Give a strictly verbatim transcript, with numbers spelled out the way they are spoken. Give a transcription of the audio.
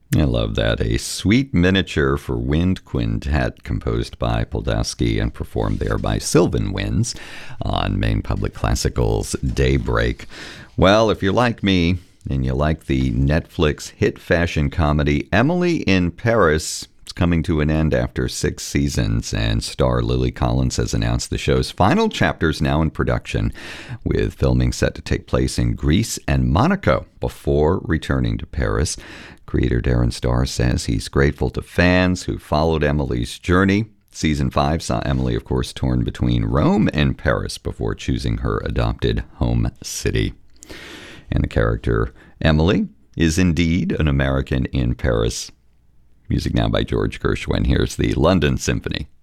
I love that. A sweet miniature for wind quintet composed by Poldowski and performed there by Sylvan Winds on Maine Public Classical's Daybreak. Well, if you're like me and you like the Netflix hit fashion comedy Emily in Paris, it's coming to an end after six seasons, and star Lily Collins has announced the show's final chapters now in production, with filming set to take place in Greece and Monaco before returning to Paris. Creator Darren Star says he's grateful to fans who followed Emily's journey. Season five saw Emily, of course, torn between Rome and Paris before choosing her adopted home city. And the character Emily is indeed an American in Paris. Music now by George Gershwin. Here's the London Symphony.